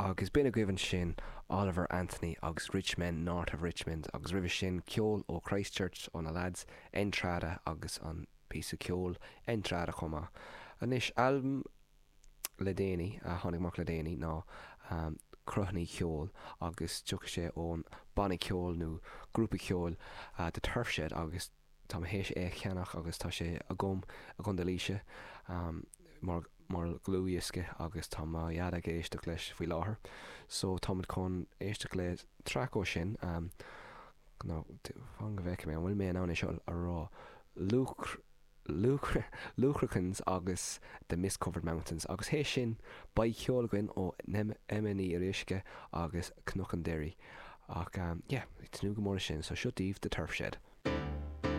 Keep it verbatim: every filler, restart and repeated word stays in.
agus bína goibhann sin Oliver Anthony agus Richmond North of Richmond agus rih sin ceol ó Christchurch ó na lads Entrada agus an písa ceol Entrada chumá. Anis albumm le déanaí a tháinagach le déanaí ná um, Cruthnaí Ceol agus tucha sé ón Banna Ceol nó grúpa ceol uh, de Turfshed agus tá hééis é cheannach agus tá sé a gom a gan líise um, mar mar glúíosce agus tá iad a éisteach leis faoi láthair. So táid chun éisteach le tracó sin um, no, fan go bheice mé an bhfuil mé an seo a rá Lucracans agus the Mist-Covered Mountains agus hé sin ba cheolgain ó Emini Irisce agus Cnochandéirí ach um, yeah, it's nu go mór sin so siútíomh de Turfshed.